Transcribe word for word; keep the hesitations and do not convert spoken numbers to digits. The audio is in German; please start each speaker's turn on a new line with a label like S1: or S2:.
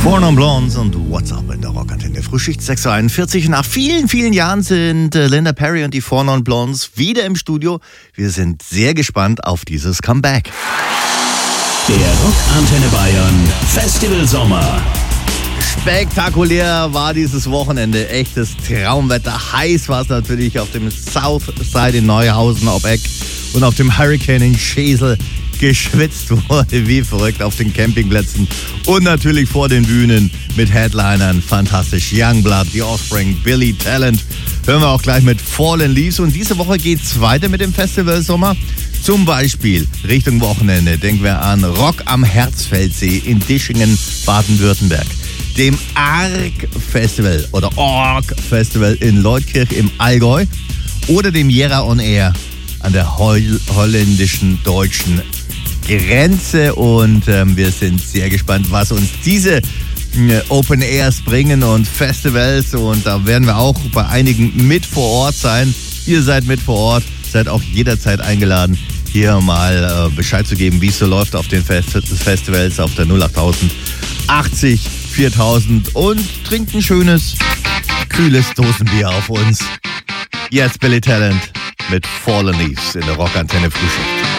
S1: Four Non Blondes und What's Up in der Rockantenne. Frühschicht sechs Uhr einundvierzig. Nach vielen, vielen Jahren sind äh, Linda Perry und die Four Non Blondes wieder im Studio. Wir sind sehr gespannt auf dieses Comeback.
S2: Der Rockantenne Bayern Festival Sommer.
S1: Spektakulär war dieses Wochenende. Echtes Traumwetter. Heiß war es natürlich auf dem Southside in Neuhausen ob Eck und auf dem Hurricane in Schesel. Geschwitzt wurde wie verrückt auf den Campingplätzen und natürlich vor den Bühnen mit Headlinern. Fantastisch. Youngblood, The Offspring, Billy Talent. Hören wir auch gleich mit Fallen Leaves. Und diese Woche geht's weiter mit dem Festival Sommer. Zum Beispiel Richtung Wochenende denken wir an Rock am Herzfeldsee in Dischingen, Baden-Württemberg. Dem Arc Festival oder Org Festival in Leutkirch im Allgäu oder dem Jera on Air an der Hol- holländischen deutschen Grenze. Und ähm, wir sind sehr gespannt, was uns diese äh, Open Airs bringen und Festivals. Und da werden wir auch bei einigen mit vor Ort sein. Ihr seid mit vor Ort, seid auch jederzeit eingeladen, hier mal äh, Bescheid zu geben, wie es so läuft auf den Fest- Festivals auf der null acht achtzig viertausend und trinkt ein schönes, kühles Dosenbier auf uns. Jetzt Billy Talent mit Fallen Leaves in der Rockantenne Frühschicht.